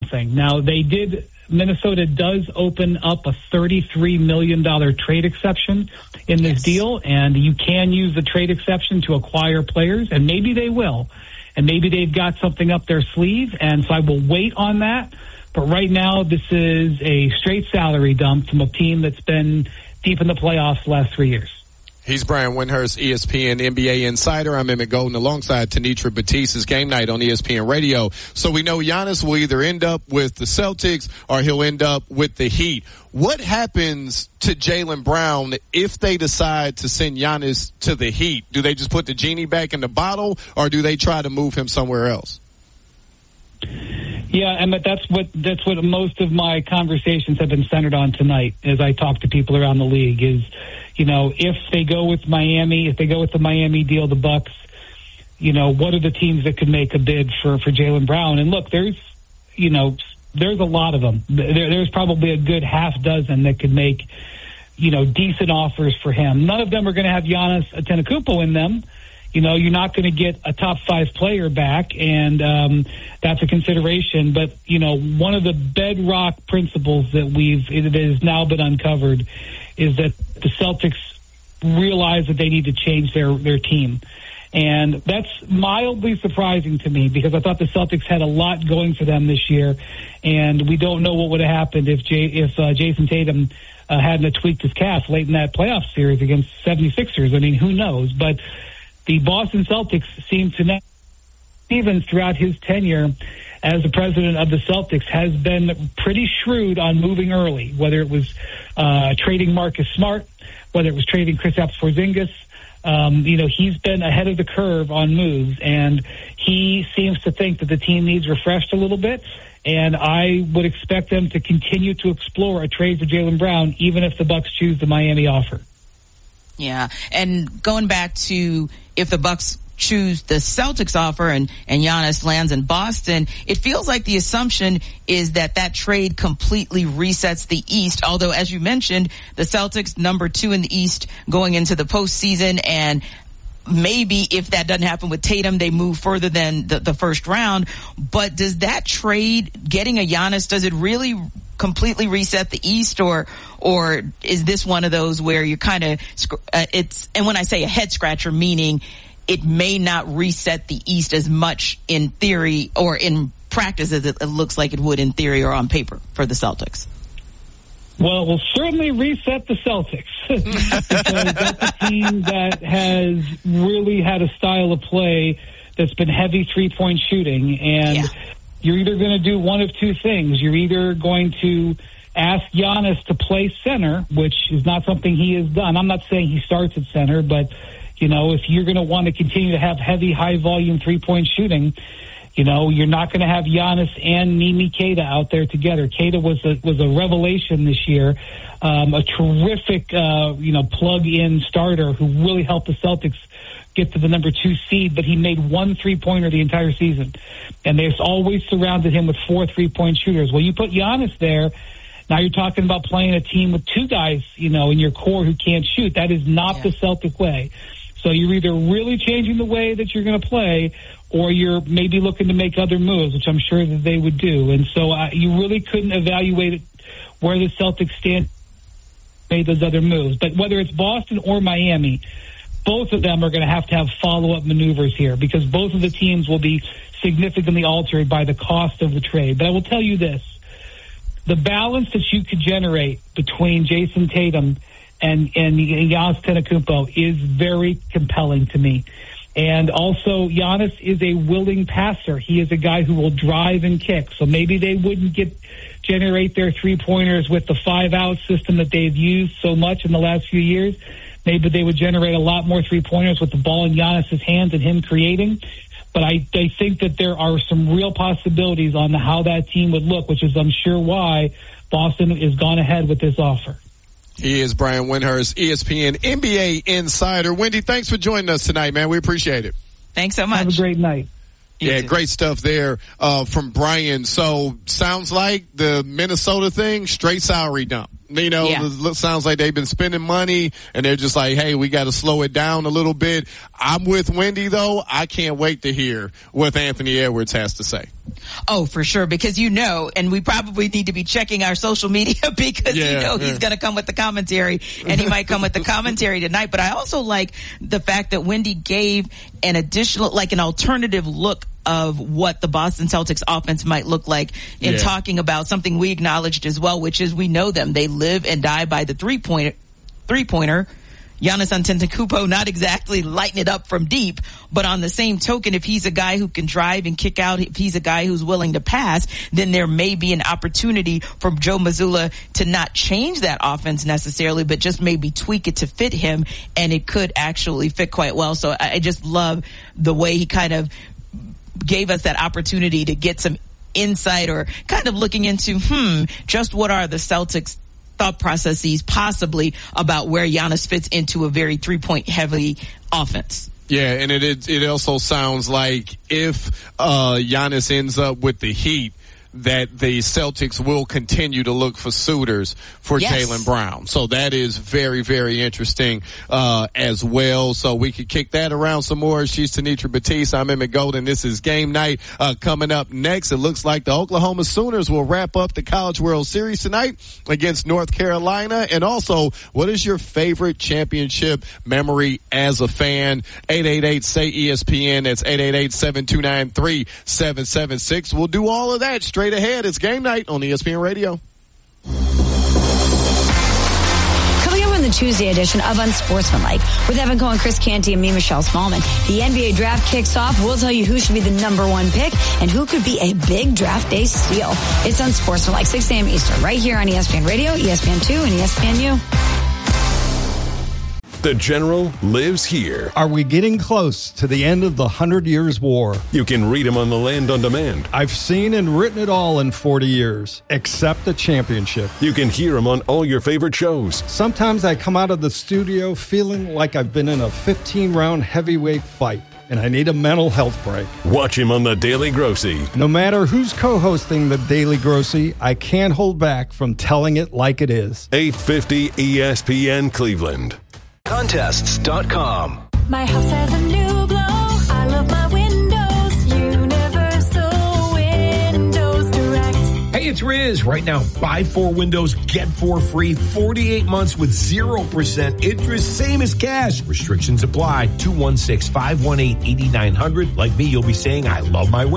something. Now, Minnesota does open up a $33 million trade exception in this deal, and you can use the trade exception to acquire players, and maybe they will. And maybe they've got something up their sleeve, and so I will wait on that. But right now, this is a straight salary dump from a team that's been deep in the playoffs the last 3 years. He's Brian Windhurst, ESPN NBA Insider. I'm Emmett Golden alongside Tanitra Batista's Game Night on ESPN Radio. So we know Giannis will either end up with the Celtics or he'll end up with the Heat. What happens to Jaylen Brown if they decide to send Giannis to the Heat? Do they just put the genie back in the bottle, or do they try to move him somewhere else? Yeah, Emmett, that's what most of my conversations have been centered on tonight as I talk to people around the league is, you know, if they go with Miami, if they go with the Miami deal, the Bucks, you know, what are the teams that could make a bid for Jaylen Brown? And look, there's a lot of them. There's probably a good half dozen that could make, you know, decent offers for him. None of them are going to have Giannis Antetokounmpo in them. You know, you're not going to get a top 5 player back, and that's a consideration. But, you know, one of the bedrock principles that it has now been uncovered is that the Celtics realize that they need to change their team. And that's mildly surprising to me because I thought the Celtics had a lot going for them this year, and we don't know what would have happened if Jason Tatum hadn't tweaked his calf late in that playoff series against 76ers. I mean, who knows? But the Boston Celtics seem to know, even throughout his tenure as the president of the Celtics, has been pretty shrewd on moving early, whether it was trading Marcus Smart, whether it was trading Kristaps Porzingis. You know, he's been ahead of the curve on moves, and he seems to think that the team needs refreshed a little bit, and I would expect them to continue to explore a trade for Jaylen Brown, even if the Bucks choose the Miami offer. Yeah, and going back to if the Bucks choose the Celtics offer and Giannis lands in Boston, it feels like the assumption is that trade completely resets the East. Although, as you mentioned, the Celtics number 2 in the East going into the postseason, and maybe if that doesn't happen with Tatum, they move further than the first round. But does that trade, getting a Giannis, does it really completely reset the East, or is this one of those where you're kind of and when I say a head scratcher, meaning it may not reset the East as much in theory or in practice as it looks like it would in theory or on paper for the Celtics? Well, it will certainly reset the Celtics because that's a team that has really had a style of play that's been heavy three-point shooting, and you're either going to do one of two things. You're either going to ask Giannis to play center, which is not something he has done. I'm not saying he starts at center, but, you know, if you're going to want to continue to have heavy, high-volume three-point shooting, you know, you're not going to have Giannis and Mimi Keita out there together. Keita was a revelation this year, a terrific, plug-in starter who really helped the Celtics get to the number 2 seed, but he made one three-pointer the entire season. And they've always surrounded him with 4 three-point shooters. Well, you put Giannis there, now you're talking about playing a team with 2 guys, you know, in your core who can't shoot. That is not the Celtic way. So you're either really changing the way that you're going to play, or you're maybe looking to make other moves, which I'm sure that they would do. And so you really couldn't evaluate it where the Celtics stand, made those other moves. But whether it's Boston or Miami, both of them are going to have follow-up maneuvers here because both of the teams will be significantly altered by the cost of the trade. But I will tell you this. The balance that you could generate between Jason Tatum and Giannis Antetokounmpo is very compelling to me. And also, Giannis is a willing passer. He is a guy who will drive and kick. So maybe they wouldn't generate their three-pointers with the 5-out system that they've used so much in the last few years. Maybe they would generate a lot more three-pointers with the ball in Giannis's hands and him creating. But I think that there are some real possibilities on how that team would look, which is, I'm sure, why Boston has gone ahead with this offer. He is Brian Windhurst, ESPN NBA Insider. Wendy, thanks for joining us tonight, man. We appreciate it. Thanks so much. Have a great night. Yeah, great stuff there from Brian. So sounds like the Minnesota thing, straight salary dump. You know, it sounds like they've been spending money and they're just like, hey, we got to slow it down a little bit. I'm with Wendy, though. I can't wait to hear what Anthony Edwards has to say. Oh, for sure, because and we probably need to be checking our social media because he's going to come with the commentary, and he might come with the commentary tonight. But I also like the fact that Wendy gave an additional, like an alternative look of what the Boston Celtics offense might look like in talking about something we acknowledged as well, which is we know them. They live and die by the three-pointer. Giannis Antetokounmpo not exactly lighting it up from deep, but on the same token, if he's a guy who can drive and kick out, if he's a guy who's willing to pass, then there may be an opportunity for Joe Mazzulla to not change that offense necessarily, but just maybe tweak it to fit him, and it could actually fit quite well. So I just love the way he kind of gave us that opportunity to get some insight or kind of looking into, just what are the Celtics' thought processes possibly about where Giannis fits into a very 3-point heavy offense. Yeah, and it also sounds like if Giannis ends up with the Heat, that the Celtics will continue to look for suitors for Jaylen Brown. So that is very, very interesting as well. So we could kick that around some more. She's Tenitra Batiste. I'm Emmett Golden. This is Game Night coming up next. It looks like the Oklahoma Sooners will wrap up the College World Series tonight against North Carolina. And also, what is your favorite championship memory as a fan? 888-SAY-ESPN. That's 888-729-3776. We'll do all of that straight ahead. It's Game Night on ESPN Radio. Coming up on the Tuesday edition of Unsportsmanlike with Evan Cohen, Chris Canty, and me, Michelle Smallman. The NBA draft kicks off. We'll tell you who should be the number one pick and who could be a big draft day steal. It's Unsportsmanlike, 6 a.m. Eastern, right here on ESPN Radio, ESPN2, and ESPNU. The General lives here. Are we getting close to the end of the 100 Years' War? You can read him on The Land on Demand. I've seen and written it all in 40 years, except the championship. You can hear him on all your favorite shows. Sometimes I come out of the studio feeling like I've been in a 15-round heavyweight fight, and I need a mental health break. Watch him on The Daily Grossy. No matter who's co-hosting The Daily Grossy, I can't hold back from telling it like it is. 850 ESPN Cleveland. Contests.com. My house has a new glow. I love my windows. Universal Windows Direct. Hey, it's Riz. Right now, buy 4 windows, get 4 free. 48 months with 0% interest, same as cash. Restrictions apply. 216-518-8900. Like me, you'll be saying, I love my windows.